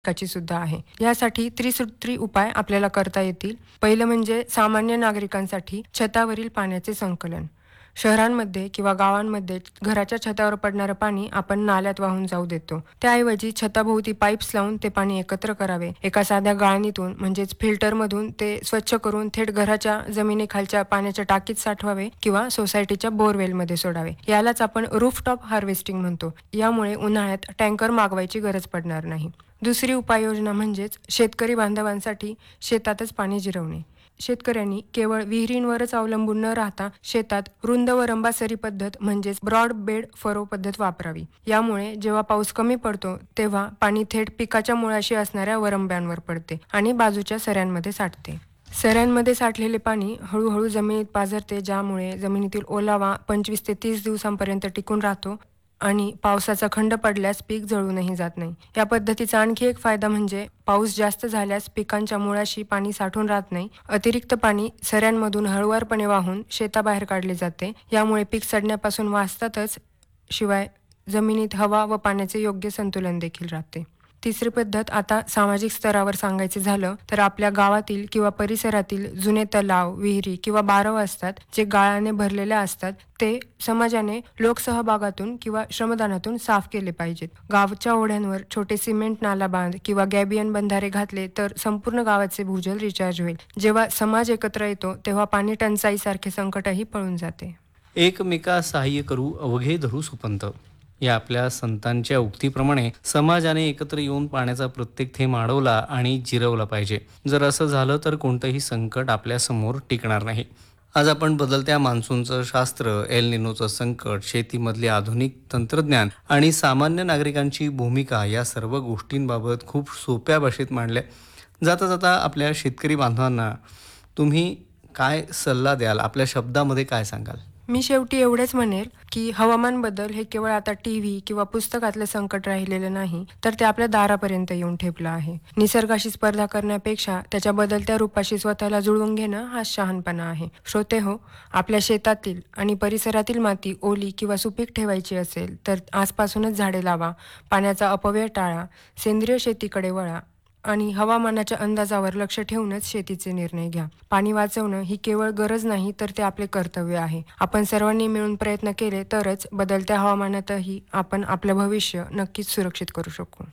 ची सुद्धा आहे. यासाठी त्रिसूत्री उपाय आपल्याला करता येतील. पहिलं म्हणजे सामान्य नागरिकांसाठी छतावरील पाण्याचे संकलन. शहरांमध्ये किंवा गावांमध्ये घराच्या छतावर पडणारं पाणी आपण नाल्यात वाहून जाऊ देतो. त्याऐवजी छताभोवती पाईप्स लावून ते पाणी एकत्र करावे. एका साध्या गाळणीतून म्हणजेच फिल्टरमधून ते स्वच्छ करून थेट घराच्या जमिनीखालच्या पाण्याच्या टाकीत साठवावे किंवा सोसायटीच्या बोरवेलमध्ये सोडावे. यालाच आपण रूफटॉप हार्वेस्टिंग म्हणतो. यामुळे उन्हाळ्यात टँकर मागवायची गरज पडणार नाही. दुसरी उपाययोजना म्हणजेच शेतकरी बांधवांसाठी शेतातच पाणी जिरवणे. शेतकऱ्यांनी केवळ विहिरींवरच अवलंबून न राहता शेतात रुंद व रंबासरी पद्धत म्हणजेच ब्रॉड बेड फरो पद्धत वापरावी. यामुळे जेव्हा पाऊस कमी पडतो तेव्हा पाणी थेट पिकाच्या मुळाशी असणाऱ्या वरंब्यांवर पडते आणि बाजूच्या सऱ्यांमध्ये साठते. सऱ्यांमध्ये साठलेले पाणी हळूहळू जमिनीत पाझरते, ज्यामुळे जमिनीतील ओलावा 25 ते 30 दिवसांपर्यंत टिकून राहतो आणि पावसाचा खंड पडल्यास पीक जळूनही जात नाही. या पद्धतीचा आणखी एक फायदा म्हणजे पाऊस जास्त झाल्यास पिकांच्या मुळाशी पाणी साठून राहत नाही. अतिरिक्त पाणी सऱ्यांमधून हळुवारपणे वाहून शेताबाहेर काढले जाते. यामुळे पीक सडण्यापासून वाचतातच, शिवाय जमिनीत हवा व पाण्याचे योग्य संतुलन देखील राहते. तिसरी पद्धत आता सामाजिक स्तरावर सांगायचे झालं तर आपल्या गावातील किंवा परिसरातील जुने तलाव, विहिरी किंवा बारव असतात जे गाळाने भरलेले असतात, ते समाजाने लोकसहभागातून किंवा श्रमदानातून साफ केले पाहिजेत. गावच्या ओढ्यांवर छोटे सिमेंट नाला बांध किंवा गॅबियन बंधारे घातले तर संपूर्ण गावाचे भूजल रिचार्ज होईल. जेव्हा समाज एकत्र येतो तेव्हा पाणी टंचाईसारखे संकटही पळून जाते. एकमेका सहाय्य करू अवघे धरू सुपंत, या आपल्या संतांच्या उक्तीप्रमाणे समाजाने एकत्र येऊन पाण्याचा प्रत्येक थेंब अडवला आणि जिरवला पाहिजे. जर असं झालं तर कोणतंही संकट आपल्या समोर टिकणार नाही. आज आपण बदलत्या मान्सूनचं शास्त्र, एल निनोचं संकट, शेतीमधले आधुनिक तंत्रज्ञान आणि सामान्य नागरिकांची भूमिका या सर्व गोष्टींबाबत खूप सोप्या भाषेत मांडल्या. जाता जाता आपल्या शेतकरी बांधवांना तुम्ही काय सल्ला द्याल? आपल्या शब्दामध्ये काय सांगाल? मी शेवटी एवढेच म्हणेल की हवामान बदल हे केवळ आता टीव्ही किंवा पुस्तकातलं संकट राहिलेलं नाही, तर ते आपल्या दारापर्यंत येऊन ठेपलं आहे. निसर्गाशी स्पर्धा करण्यापेक्षा त्याच्या बदलत्या रूपाशी स्वतःला जुळवून घेणं हा शहाणपणा आहे. श्रोते हो, आपल्या शेतातील आणि परिसरातील माती ओली किंवा सुपीक ठेवायची असेल तर आजपासूनच झाडे लावा, पाण्याचा अपव्यय टाळा, सेंद्रिय शेतीकडे वळा आणि हवामानाच्या अंदाजावर लक्ष ठेवूनच शेतीचे निर्णय घ्या. पाणी वाचवणं ही केवळ गरज नाही, तर ते आपले कर्तव्य आहे. आपण सर्वांनी मिळून प्रयत्न केले तरच बदलत्या हवामानातही आपण आपलं भविष्य नक्कीच सुरक्षित करू शकू.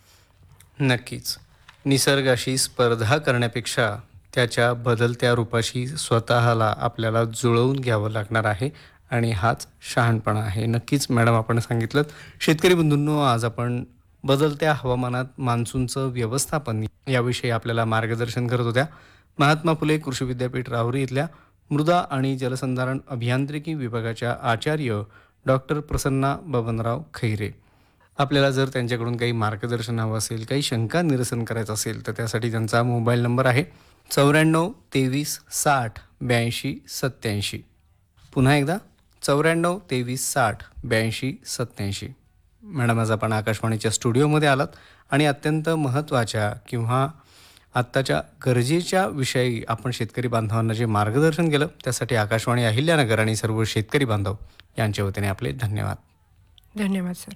नक्कीच. निसर्गाशी स्पर्धा करण्यापेक्षा त्याच्या बदलत्या रूपाशी स्वतःला आपल्याला जुळवून घ्यावं लागणार आहे आणि हाच शहाणपणा आहे. नक्कीच मॅडम, आपण सांगितलं. शेतकरी बंधूंनो, आज आपण बदलत्या हवामानात मान्सूनचं व्यवस्थापन याविषयी आपल्याला मार्गदर्शन करत होत्या महात्मा फुले कृषी विद्यापीठ राहुरी इथल्या मृदा आणि जलसंधारण अभियांत्रिकी विभागाच्या आचार्य डॉक्टर प्रसन्ना बबनराव खैरे. आपल्याला जर त्यांच्याकडून काही मार्गदर्शन हवं असेल, काही शंका निरसन करायचं असेल तर त्यासाठी त्यांचा मोबाईल नंबर आहे 94 23 60 82 87. पुन्हा एकदा 94 23 60 82 87. मॅडम, आज आपण आकाशवाणीच्या स्टुडिओमध्ये आलात आणि अत्यंत महत्त्वाच्या किंवा आत्ताच्या गरजेच्या विषयी आपण शेतकरी बांधवांना जे मार्गदर्शन केलं त्यासाठी आकाशवाणी अहिल्यानगर आणि सर्व शेतकरी बांधव यांच्या वतीने आपले धन्यवाद. धन्यवाद सर.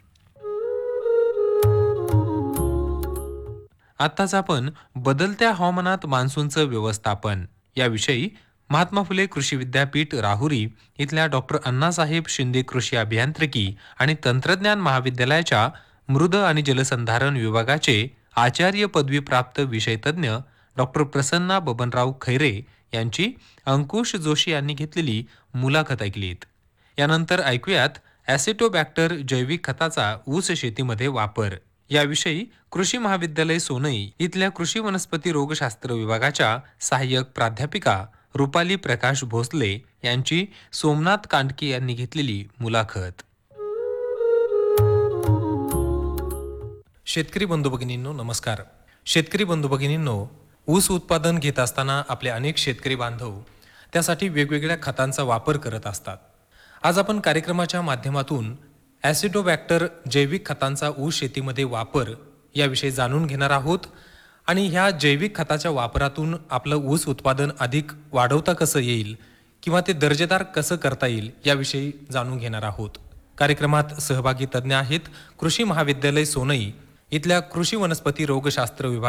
आत्ताच आपण बदलत्या हवामानात मान्सूनचं व्यवस्थापन याविषयी महात्मा फुले कृषी विद्यापीठ राहुरी इथल्या डॉक्टर अण्णासाहेब शिंदे कृषी अभियांत्रिकी आणि तंत्रज्ञान महाविद्यालयाच्या मृद आणि जलसंधारण विभागाचे आचार्य पदवीप्राप्त विषयतज्ञ डॉक्टर प्रसन्ना बबनराव खैरे यांची अंकुश जोशी यांनी घेतलेली मुलाखत ऐकलीत. यानंतर ऐकूयात ॲसिटोबॅक्टर जैविक खताचा ऊस शेतीमध्ये वापर याविषयी कृषी महाविद्यालय सोनई इथल्या कृषी वनस्पती रोगशास्त्र विभागाच्या सहाय्यक प्राध्यापिका रुपाली प्रकाश भोसले यांची सोमनाथ कांडके यांनी घेतलेली मुलाखत. शेतकरी बंधू भगिनींनो, नमस्कार. शेतकरी बंधू भगिनींनो, ऊस उत्पादन घेत असताना आपले अनेक शेतकरी बांधव त्यासाठी वेगवेगळ्या खतांचा वापर करत असतात. आज आपण कार्यक्रमाच्या माध्यमातून ॲसिटोबॅक्टर जैविक खतांचा ऊस शेतीमध्ये वापर याविषयी जाणून घेणार आहोत आणि ह्या जैविक खताच्या वापरातून आपलं ऊस उत्पादन अधिक वाढवता कसं येईल किंवा ते दर्जेदार कसं करता येईल याविषयी जाणून घेणार आहोत. कार्यक्रमात सहभागी तज्ज्ञ आहेत कृषी महाविद्यालय सोनई इथल्या कृषी वनस्पती रोगशास्त्र विभाग